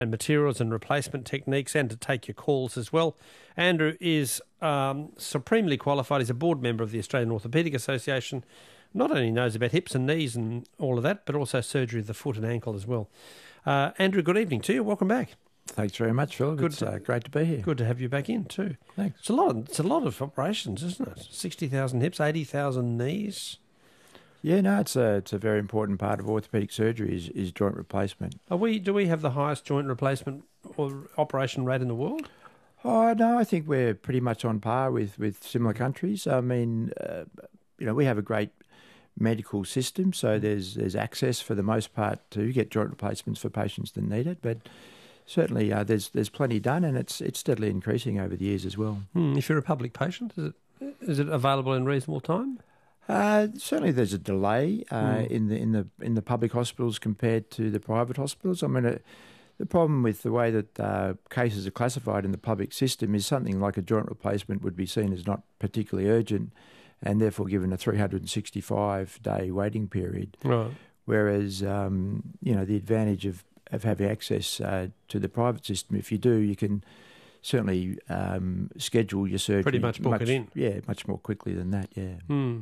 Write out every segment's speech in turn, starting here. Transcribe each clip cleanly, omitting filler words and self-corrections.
and materials and replacement techniques, and to take your calls as well. Andrew is supremely qualified. He's a board member of the Australian Orthopaedic Association. Not only knows about hips and knees and all of that, but also surgery of the foot and ankle as well. Andrew, good evening to you. Welcome back. Thanks very much, Phil. It's great to be here. Good to have you back in too. Thanks. It's a lot of operations, isn't it? 60,000 hips, 80,000 knees. Yeah, no, it's a very important part of orthopaedic surgery is joint replacement. Do we have the highest joint replacement or operation rate in the world? Oh, no, I think we're pretty much on par with similar countries. I mean, we have a great medical system, so there's access for the most part to get joint replacements for patients that need it, but certainly there's plenty done, and it's steadily increasing over the years as well. If you're a public patient, is it available in reasonable time? Certainly, there's a delay in the public hospitals compared to the private hospitals. I mean, the problem with the way that cases are classified in the public system is something like a joint replacement would be seen as not particularly urgent, and therefore given a 365-day waiting period. Right. Whereas, the advantage of having access to the private system, if you do, you can certainly schedule your surgery. Pretty much book it in. Yeah, much more quickly than that. Yeah.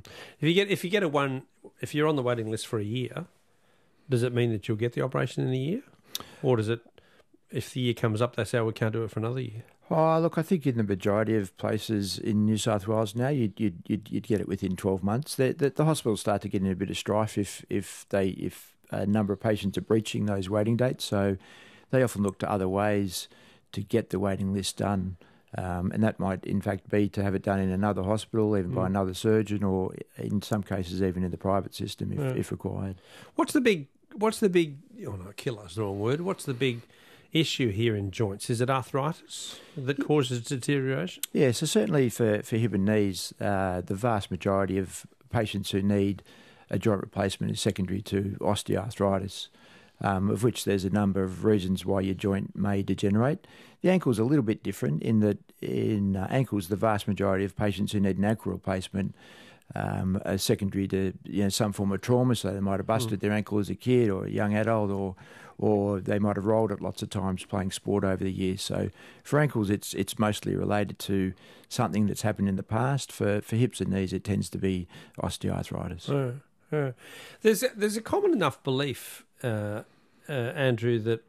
If you're on the waiting list for a year, does it mean that you'll get the operation in a year, or does it? If the year comes up, they say, we can't do it for another year. Oh, look, I think in the majority of places in New South Wales now, you'd get it within 12 months. The hospitals start to get in a bit of strife if a number of patients are breaching those waiting dates. So they often look to other ways to get the waiting list done. And that might, in fact, be to have it done in another hospital, even by another surgeon, or in some cases even in the private system if required. What's the big, killer is the wrong word. What's the big issue here in joints? Is it arthritis that causes deterioration? Yeah, so certainly for hip and knees, the vast majority of patients who need a joint replacement is secondary to osteoarthritis, of which there's a number of reasons why your joint may degenerate. The ankle's a little bit different in that in ankles, the vast majority of patients who need an ankle replacement are secondary to some form of trauma. So they might have busted their ankle as a kid or a young adult, or they might have rolled it lots of times playing sport over the years. So for ankles, it's mostly related to something that's happened in the past. For hips and knees, it tends to be osteoarthritis. There's a common enough belief, Andrew, that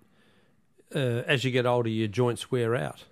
as you get older, your joints wear out.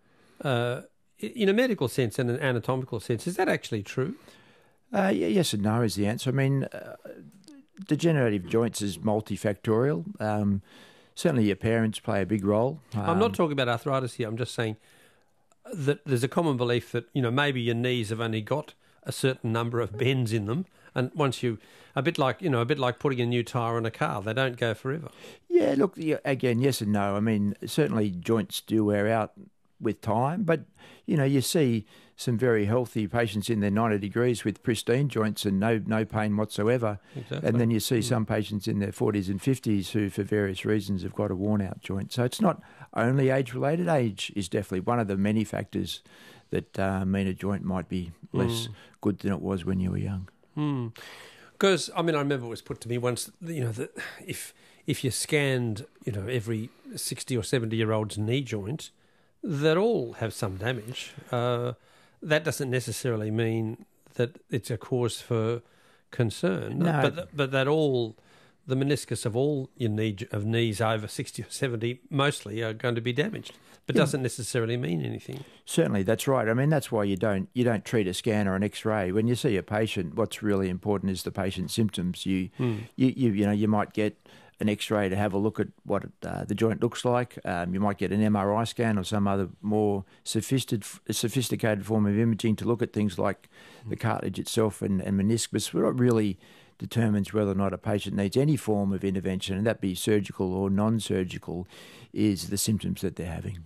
In a medical sense and an anatomical sense, is that actually true? Yes and no is the answer. I mean, degenerative joints is multifactorial. Certainly your parents play a big role. I'm not talking about arthritis here. I'm just saying that there's a common belief that, maybe your knees have only got a certain number of bends in them, and once a bit like putting a new tyre on a car, they don't go forever. Yeah, look, again, yes and no. I mean, certainly joints do wear out with time, but you see some very healthy patients in their 90 degrees with pristine joints and no pain whatsoever. Exactly. And then you see some patients in their 40s and 50s who, for various reasons, have got a worn-out joint. So it's not only age-related. Age is definitely one of the many factors that mean a joint might be less good than it was when you were young. Because, I remember it was put to me once, that if you scanned, every 60 or 70-year-old's knee joint, that all have some damage. That doesn't necessarily mean that it's a cause for concern. No. But that all, the meniscus of all your knees over 60 or 70 mostly are going to be damaged. But doesn't necessarily mean anything. Certainly, that's right. I mean, that's why you don't treat a scan or an X-ray. When you see a patient, what's really important is the patient's symptoms. You might get an X-ray to have a look at what the joint looks like. You might get an MRI scan or some other more sophisticated form of imaging to look at things like the cartilage itself and meniscus. What really determines whether or not a patient needs any form of intervention, and that be surgical or non-surgical, is the symptoms that they're having.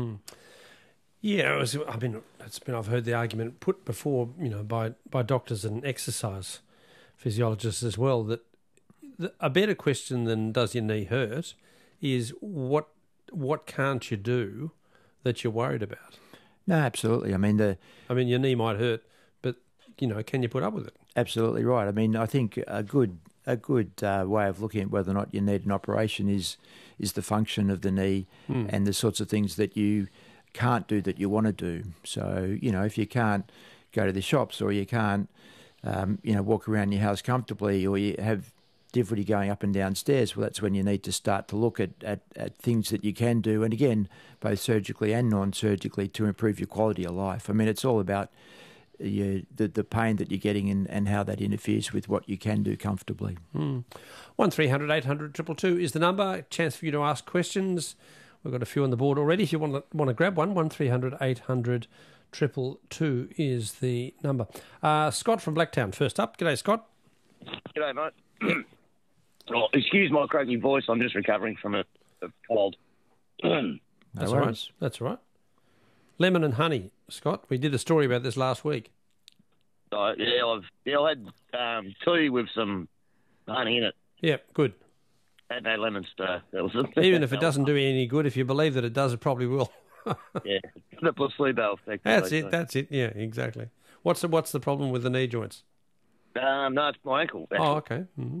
Yeah, I've heard the argument put before, by doctors and exercise physiologists as well, that a better question than does your knee hurt is what can't you do that you're worried about? No, absolutely. Your knee might hurt, but can you put up with it? Absolutely right. I think a good a good way of looking at whether or not you need an operation is the function of the knee and the sorts of things that you can't do that you want to do. So, if you can't go to the shops or you can't, walk around your house comfortably, or you have difficulty going up and down stairs, well, that's when you need to start to look at things that you can do, and again, both surgically and non-surgically, to improve your quality of life. I mean, it's all about the pain that you're getting and how that interferes with what you can do comfortably. 1300 800 222 is the number. Chance for you to ask questions. We've got a few on the board already. If you want to grab one, 1300 800 222 is the number. Scott from Blacktown, first up. G'day, Scott. G'day, mate. Oh, excuse my croaky voice. I'm just recovering from a cold. That's all right. That's all right. Lemon and honey, Scott. We did a story about this last week. I had tea with some honey in it. Yeah, good. Had no lemons. That was Even if it doesn't do you any good, if you believe that it does, it probably will. Yeah, the placebo effect. That's it. That's it. Yeah, exactly. What's the problem with the knee joints? No, it's my ankle. Actually. Oh, okay. Mm-hmm.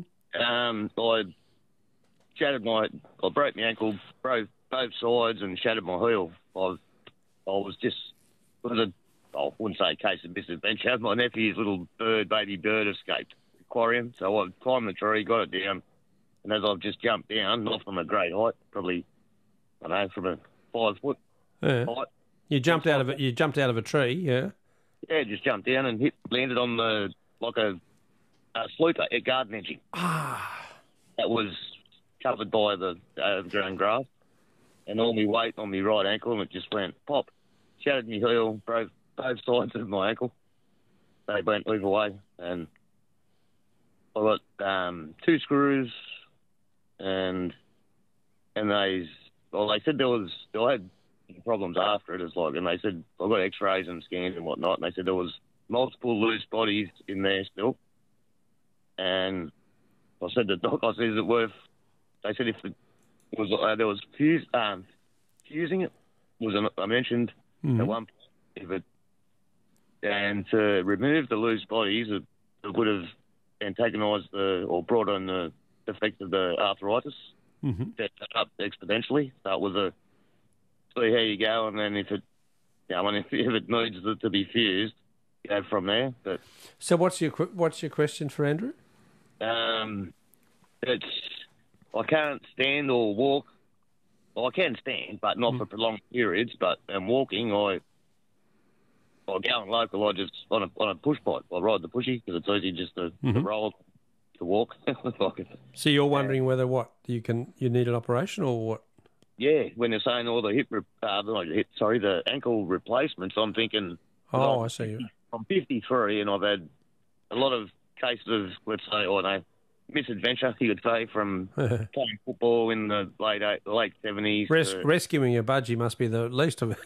I broke my ankle, broke both sides, and shattered my heel. I wouldn't say a case of misadventure. My nephew's little baby bird escaped the aquarium, so I climbed the tree, got it down, and as I've just jumped down, not from a great height, probably, from a 5 foot height. You jumped out of it. You jumped out of a tree, yeah. Yeah, just jumped down and landed on a slooper, a garden edging. That was covered by the overgrown grass, and all my weight on my right ankle, and it just went pop. Shattered my heel, broke both sides of my ankle. They went either way, and I got 2 screws, and they said I had problems after it. And they said I got X-rays and scans and whatnot, and they said there was multiple loose bodies in there still. And I said to the doc, is it worth? They said if it was there was fusing it I mentioned at one point, and to remove the loose bodies, it would have antagonised or brought on the effect of the arthritis, set up exponentially. So it was see how you go, and then if it needs to be fused, go from there. But so what's your question for Andrew? I can't stand or walk. Well, I can stand, but not for prolonged periods. But walking, I go on local. I just on a push bike. I ride the pushy because it's easy just to roll to walk. So you're wondering whether you need an operation or what? Yeah, when they're saying all the the ankle replacements, I'm thinking. Oh, I see. I'm 53 and I've had a lot of cases of, let's say, misadventure, you could say, from playing football in the late 70s. Rescuing a budgie must be the least of it.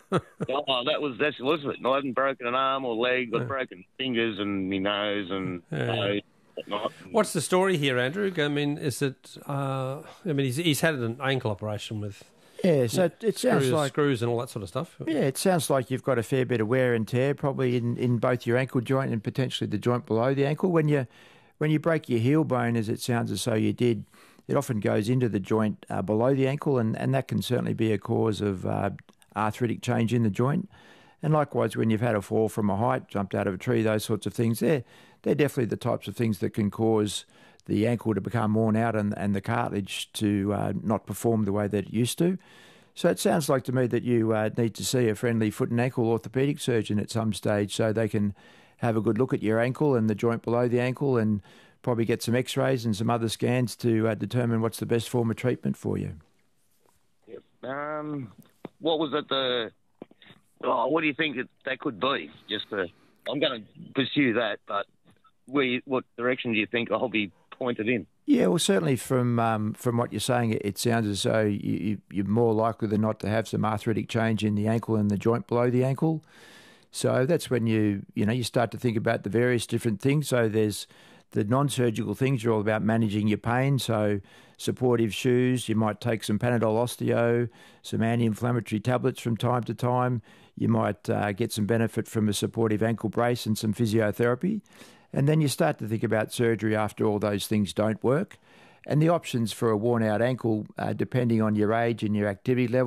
That's Elizabeth. I haven't broken an arm or leg. I've broken fingers and my nose and nose. What's the story here, Andrew? I mean, is it? He's had an ankle operation with. Yeah, so it sounds like screws and all that sort of stuff. Yeah, it sounds like you've got a fair bit of wear and tear, probably in both your ankle joint and potentially the joint below the ankle. When you break your heel bone, as it sounds as though you did, it often goes into the joint below the ankle, and that can certainly be a cause of arthritic change in the joint. And likewise, when you've had a fall from a height, jumped out of a tree, those sorts of things, they're definitely the types of things that can cause the ankle to become worn out and the cartilage to not perform the way that it used to. So it sounds like to me that you need to see a friendly foot and ankle orthopaedic surgeon at some stage so they can have a good look at your ankle and the joint below the ankle and probably get some x-rays and some other scans to determine what's the best form of treatment for you. Yep. What was it? What do you think that could be? I'm going to pursue that, but what direction do you think I'll be pointed in? Yeah, well, certainly from what you're saying, it sounds as though you're more likely than not to have some arthritic change in the ankle and the joint below the ankle. So that's when you start to think about the various different things. So there's the non-surgical things are all about managing your pain. So supportive shoes, you might take some Panadol Osteo, some anti-inflammatory tablets from time to time. You might get some benefit from a supportive ankle brace and some physiotherapy. And then you start to think about surgery after all those things don't work. And the options for a worn-out ankle, depending on your age and your activity level,